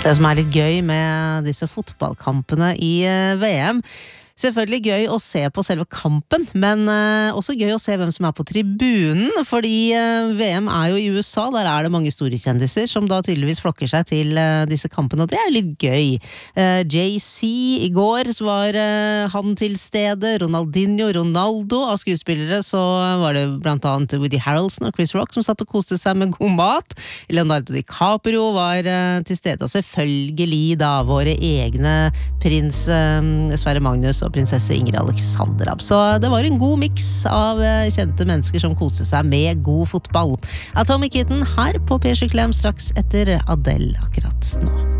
Det som litt gøy med disse fotballkampene i VM, selvfølgelig gøy å se på selve kampen, men også gøy å se hvem som på tribunen, fordi VM jo i USA, der det mange store kjendiser som da tydeligvis flokker seg til disse kampene, og det jo litt gøy. JC i går så var han til stede, Ronaldo av skuespillere, så var det blant annet Woody Harrelson og Chris Rock som satt og koste seg med god mat. Leonardo DiCaprio var til stede, og selvfølgelig da våre egne prins Sverre Magnus og prinsesse Ingrid Alexandra. Så det var en god mix av kjente mennesker som koste seg med god fotball. Atomic Kitten her på P7 Klem straks etter Adele akkurat nå.